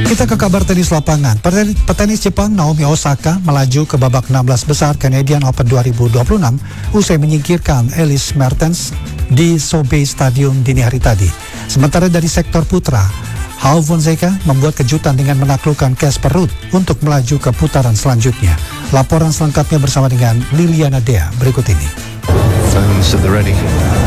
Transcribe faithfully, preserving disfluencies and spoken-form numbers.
Kita ke kabar tenis lapangan. Petenis Jepang Naomi Osaka melaju ke babak enam belas besar Canadian Open dua ribu dua puluh enam usai menyingkirkan Elise Mertens di SoBe Stadium dini hari tadi. Sementara dari sektor putra, João Fonseca membuat kejutan dengan menaklukkan Casper Ruud untuk melaju ke putaran selanjutnya. Laporan selengkapnya bersama dengan Liliana Dea berikut ini. Phones at the ready.